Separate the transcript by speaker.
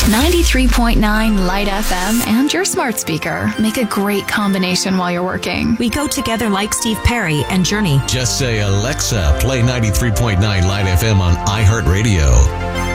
Speaker 1: 93.9 Light FM and your smart speaker make a great combination while you're working.
Speaker 2: We go together like Steve Perry and Journey.
Speaker 3: Just say, Alexa, play 93.9 Light FM on iHeartRadio.